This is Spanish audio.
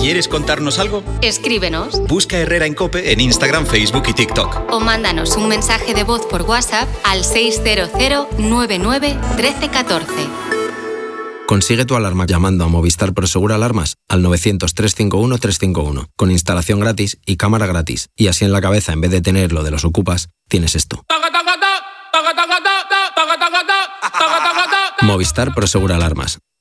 ¿Quieres contarnos algo? Escríbenos. Busca Herrera en COPE en Instagram, Facebook y TikTok. O mándanos un mensaje de voz por WhatsApp al 600 99 13 14. Consigue tu alarma llamando a Movistar Prosegur Alarmas al 900 351 351, con instalación gratis y cámara gratis. Y así en la cabeza, en vez de tener lo de los ocupas, tienes esto. Movistar Prosegur Alarmas.